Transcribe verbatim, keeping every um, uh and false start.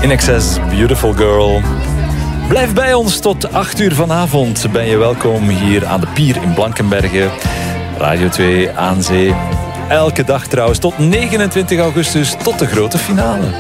In Excess, Beautiful Girl. Blijf bij ons tot acht uur vanavond. Ben je welkom hier aan de Pier in Blankenberge. Radio twee aan zee. Elke dag trouwens tot negenentwintig augustus, tot de grote finale.